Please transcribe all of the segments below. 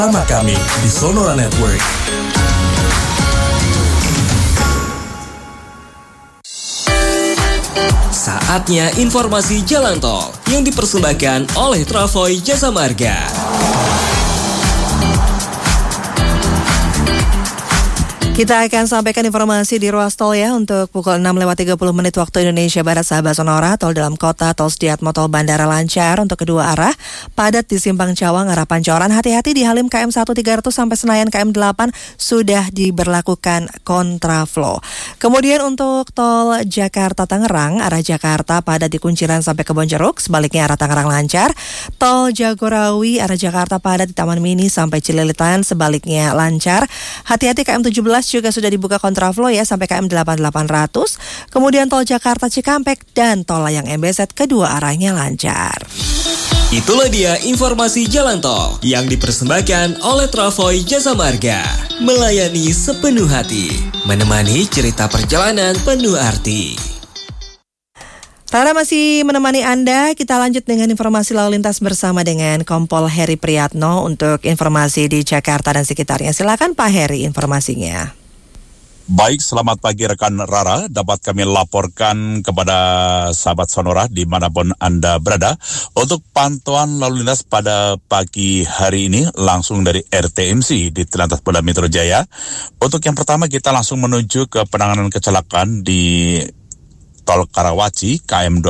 Sama kami di Sonora Network. Saatnya informasi jalan tol yang dipersembahkan oleh Travoy Jasa Marga. Kita akan sampaikan informasi di ruas tol ya untuk pukul 6:30 waktu Indonesia Barat, sahabat Sonora. Tol dalam kota, tol Sediatmo, tol Bandara lancar untuk kedua arah. Padat di Simpang Cawang arah Pancoran. Hati-hati di Halim KM 1300 sampai Senayan KM 8 sudah diberlakukan kontraflow. Kemudian untuk tol Jakarta Tangerang arah Jakarta padat di Kunciran sampai Kebonjeruk. Sebaliknya arah Tangerang lancar. Tol Jagorawi arah Jakarta padat di Taman Mini sampai Cililitan. Sebaliknya lancar. Hati-hati KM 17 juga sudah dibuka kontraflow ya sampai KM 8800. Kemudian tol Jakarta Cikampek dan tol Layang MBZ kedua arahnya lancar. Itulah dia informasi jalan tol yang dipersembahkan oleh Travoy Jasa Marga. Melayani sepenuh hati, menemani cerita perjalanan penuh arti. Rara masih menemani Anda. Kita lanjut dengan informasi lalu lintas bersama dengan Kompol Heri Priyatno untuk informasi di Jakarta dan sekitarnya. Silakan Pak Heri informasinya. Baik, selamat pagi rekan Rara. Dapat kami laporkan kepada sahabat Sonora dimanapun Anda berada untuk pantauan lalu lintas pada pagi hari ini langsung dari RTMC di Telantas Polda Metro Jaya. Untuk yang pertama kita langsung menuju ke penanganan kecelakaan di Tol Karawaci KM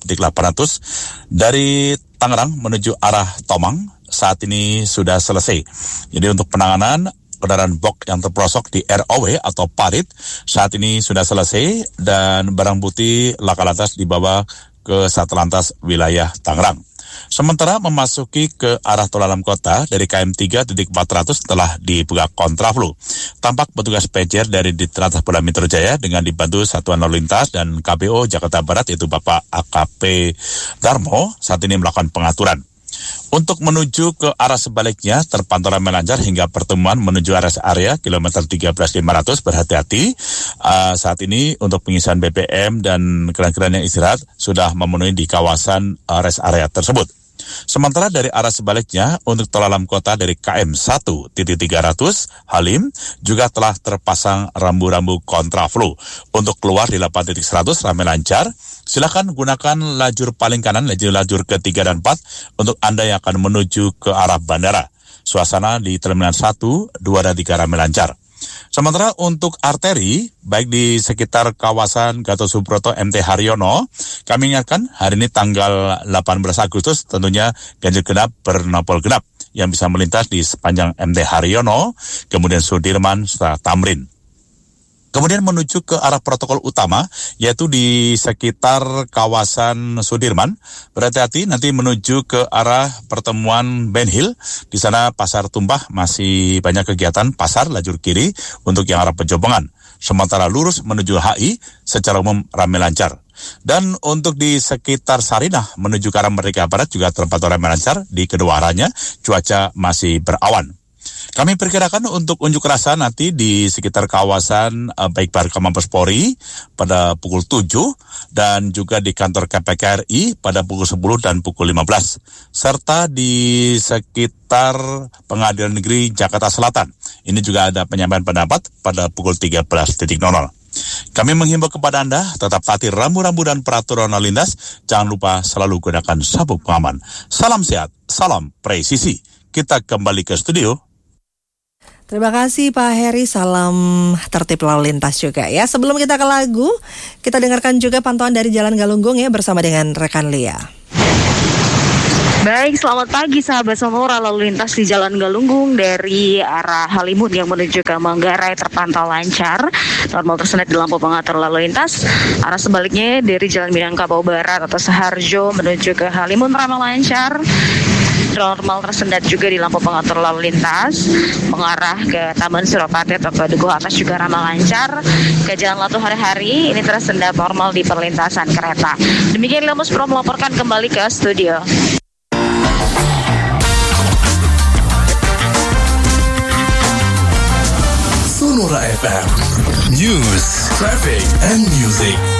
22.800 dari Tangerang menuju arah Tomang saat ini sudah selesai. Jadi untuk penanganan kendaraan box yang terperosok di ROW atau parit saat ini sudah selesai dan barang bukti laka lantas dibawa ke Satlantas wilayah Tangerang. Sementara memasuki ke arah tol dalam kota dari KM 3.400 telah dibuka kontraflow. Tampak petugas PJR dari Ditlantas Polda Metro Jaya dengan dibantu Satuan Lalu Lintas dan KPO Jakarta Barat yaitu Bapak AKP Darmo saat ini melakukan pengaturan. Untuk menuju ke arah sebaliknya terpantau ramai lancar hingga pertemuan menuju rest area kilometer 13.500. Berhati-hati saat ini untuk pengisian BBM dan kendaraan yang istirahat sudah memenuhi di kawasan rest area tersebut. Sementara dari arah sebaliknya untuk tol dalam kota dari KM 1.300 Halim juga telah terpasang rambu-rambu kontraflow. Untuk keluar di 8.100 ramai lancar. Silakan gunakan lajur paling kanan, lajur ketiga dan 4 untuk Anda yang akan menuju ke arah bandara. Suasana di Terminal 1, 2 dan 3 ramai lancar. Sementara untuk arteri, baik di sekitar kawasan Gatot Subroto MT Haryono, kami ingatkan hari ini tanggal 18 Agustus tentunya ganjil genap bernopol genap yang bisa melintas di sepanjang MT Haryono, kemudian Sudirman, serta Tamrin. Kemudian menuju ke arah protokol utama, yaitu di sekitar kawasan Sudirman. Berhati-hati nanti menuju ke arah pertemuan Ben Hill. Di sana Pasar Tumpah masih banyak kegiatan pasar lajur kiri untuk yang arah Pejombongan. Sementara lurus menuju HI secara umum ramai lancar. Dan untuk di sekitar Sarinah menuju ke arah Merdeka Barat juga terpantau ramai lancar. Di kedua arahnya cuaca masih berawan. Kami perkirakan untuk unjuk rasa nanti di sekitar kawasan baik Barka Mabes Polri pada pukul 7 dan juga di kantor KPK RI pada pukul 10 dan pukul 15 serta di sekitar Pengadilan Negeri Jakarta Selatan. Ini juga ada penyampaian pendapat pada pukul 13.00. Kami menghimbau kepada Anda tetap taati rambu-rambu dan peraturan lalu lintas. Jangan lupa selalu gunakan sabuk pengaman. Salam sehat, salam presisi. Kita kembali ke studio. Terima kasih Pak Heri, salam tertib lalu lintas juga ya. Sebelum kita ke lagu, kita dengarkan juga pantauan dari Jalan Galunggung ya bersama dengan rekan Lia. Baik, selamat pagi sahabat Sonora. Lalu lintas di Jalan Galunggung dari arah Halimun yang menuju ke Manggarai terpantau lancar. Normal tersendat di lampu pengatur lalu lintas. Arah sebaliknya dari Jalan Minangkabau Barat atau Seharjo menuju ke Halimun ramai lancar. Normal tersendat juga di lampu pengatur lalu lintas mengarah ke Taman Suropati atau ke Dukuh Atas juga ramai lancar. Ke Jalan Latu Hari-Hari ini tersendat normal di perlintasan kereta. Demikian Lemus Pro melaporkan kembali ke studio. Sonora FM News, Traffic and Music.